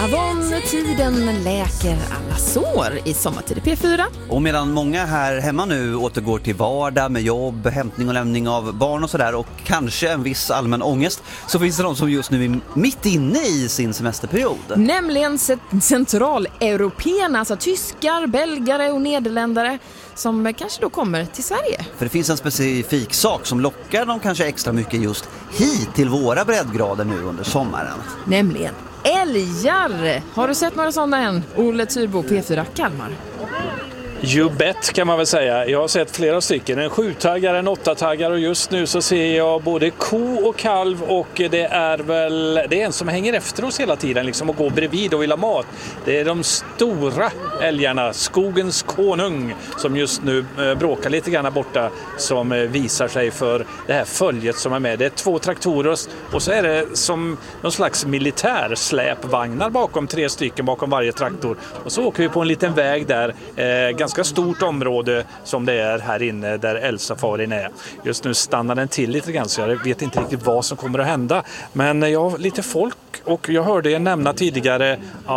Avon-tiden läker alla sår i Sommartid i P4. Och medan många här hemma nu återgår till vardag med jobb, hämtning och lämning av barn och sådär och kanske en viss allmän ångest, så finns det de som just nu är mitt inne i sin semesterperiod. Nämligen centraleuropeerna, alltså tyskar, belgare och nederländare som kanske då kommer till Sverige. För det finns en specifik sak som lockar dem kanske extra mycket just hit till våra breddgrader nu under sommaren. Nämligen älgar. Har du sett några sådana än? Olle Tyrbo, P4 Kalmar. You bet kan man väl säga. Jag har sett flera stycken. En 7-taggare, en 8-taggare och just nu så ser jag både ko och kalv och det är en som hänger efter oss hela tiden liksom och går bredvid och vill ha mat. Det är de stora älgarna, skogens konung, som just nu bråkar lite grann borta, som visar sig för det här följet som är med. Det är 2 traktorer och så är det som någon slags militärsläpvagnar bakom, 3 stycken bakom varje traktor. Och så åker vi på en liten väg där, ganska stort område som det är här inne där älgsafarin är. Just nu stannar den till lite grann så jag vet inte riktigt vad som kommer att hända. Men jag har lite folk och jag hörde er nämna tidigare,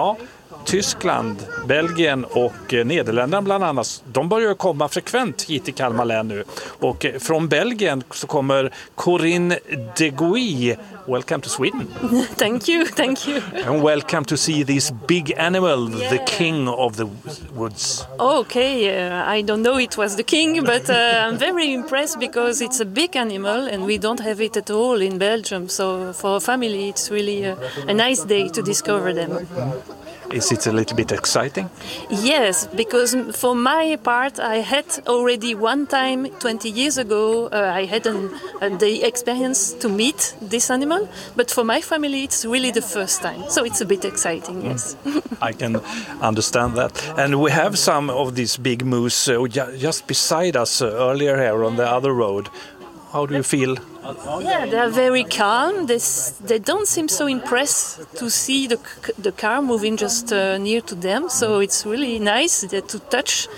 Tyskland, Belgien och Nederländerna bland annat, de börjar komma frekvent hit till Kalmar län nu. Och från Belgien så kommer Corinne de Gouy. Welcome to Sweden. Thank you. And welcome to see this big animal, the king of the woods. Okay, I don't know it was the king, but I'm very impressed because it's a big animal and we don't have it at all in Belgium. So for a family, it's really a nice day to discover them. Is it a little bit exciting? Yes, because for my part, I had already one time 20 years ago, I had the experience to meet this animal, but for my family, it's really the first time. So it's a bit exciting, yes. I can understand that. And we have some of these big moose just beside us earlier here on the other road. How do you feel? Yeah, they are very calm. They don't seem so impressed to see the car moving just near to them. So it's really nice to touch.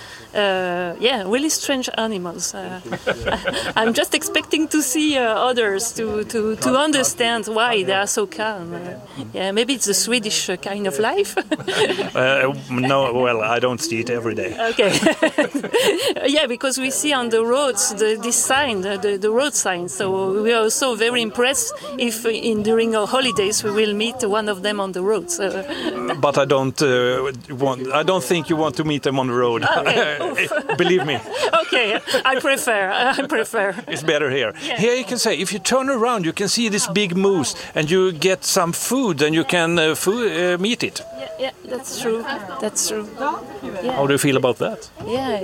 Really strange animals. I'm just expecting to see others to understand why they are so calm. Maybe it's the Swedish kind of life. No, well, I don't see it every day. Okay. Yeah, because we see on the roads this sign, the road sign. So we are also very impressed if during our holidays we will meet one of them on the road. So. But I don't think you want to meet them on the road. Okay. Believe me. Okay, I prefer. It's better here. Yeah. Here you can say, if you turn around, you can see this big moose, and you get some food, and you can meet it. Yeah, that's true. Yeah. How do you feel about that? Yeah,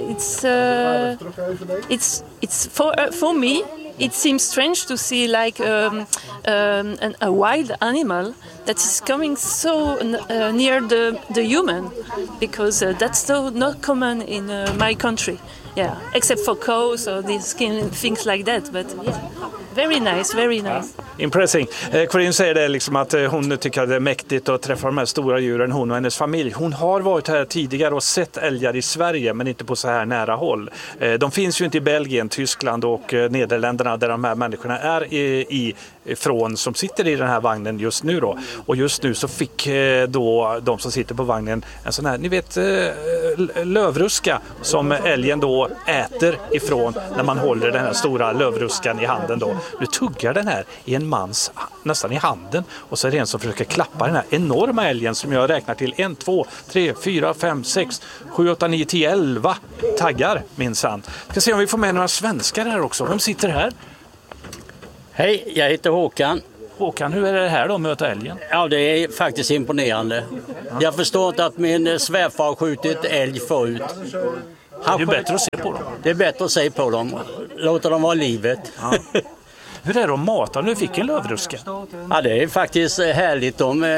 it's for me. It seems strange to see like a wild animal that is coming so near the human, because that's not common in my country. Yeah, except for cows or these things like that. But yeah, very nice. Impressing. Corinne säger det liksom att hon tycker att det är mäktigt att träffa de här stora djuren, hon och hennes familj. Hon har varit här tidigare och sett älgar i Sverige, men inte på så här nära håll. De finns ju inte i Belgien, Tyskland och Nederländerna där de här människorna är ifrån som sitter i den här vagnen just nu då. Och just nu så fick då de som sitter på vagnen en sån här, ni vet, lövruska som älgen då äter ifrån när man håller den här stora lövruskan i handen då. Nu tuggar den här i en mans nästan i handen och så är det en som försöker klappa den här enorma älgen som jag räknar till 1, 2, 3, 4, 5, 6, 7, 8, 9, 10, 11 taggar minsann. Ska se om vi får med några svenskar här också. Vem sitter här? Hej, jag heter Håkan. Håkan, hur är det här då att möta älgen? Ja, det är faktiskt imponerande. Jag förstår inte att min svärfar har skjutit älg förut. Det är bättre att se på dem. Det är bättre att se på dem. Låta dem vara livet. Ja. Hur är det att mata? Nu fick en lövruska. Ja, det är faktiskt härligt.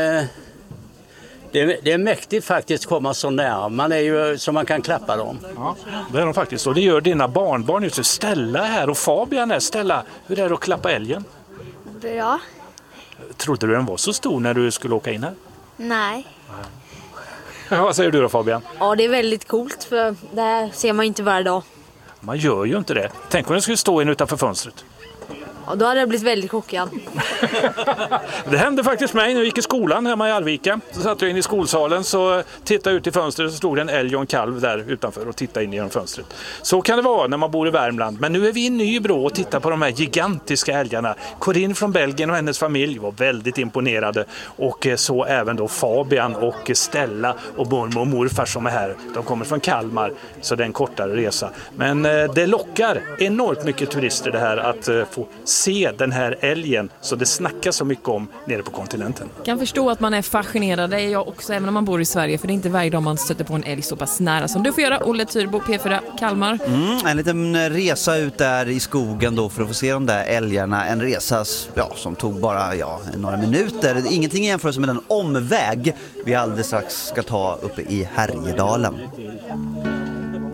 Det är mäktigt faktiskt att komma så nära. Man är ju så man kan klappa dem. Ja, det är de faktiskt. Och det gör dina barnbarn just. Stella här och Fabian här. Stella, hur är det att klappa älgen? Bra. Trodde du den var så stor när du skulle åka in här? Nej. Vad säger du då, Fabian? Ja, det är väldigt coolt för det här ser man inte varje dag. Man gör ju inte det. Tänk om den skulle stå in utanför fönstret. Ja, då hade jag blivit väldigt chockad. Det hände faktiskt mig när jag gick i skolan hemma i Arvika. Så satt jag in i skolsalen, så tittade jag ut i fönstret, så stod det en älg och en kalv där utanför och tittade in genom fönstret. Så kan det vara när man bor i Värmland. Men nu är vi i Nybro och tittar på de här gigantiska älgarna. Corinne från Belgien och hennes familj var väldigt imponerade. Och så även då Fabian och Stella och mormor och morfar som är här. De kommer från Kalmar, så det är en kortare resa. Men det lockar enormt mycket turister det här att få se den här älgen, så det snackas så mycket om nere på kontinenten. Jag kan förstå att man är fascinerad, det är jag också, även om man bor i Sverige, för det är inte varje dag man stöter på en älg så pass nära som du får göra. Olle Tyrbo, P4 Kalmar. En liten resa ut där i skogen då för att få se de där älgarna. En resa som tog bara några minuter. Ingenting i jämförelse med den omväg vi alldeles strax ska ta uppe i Härjedalen.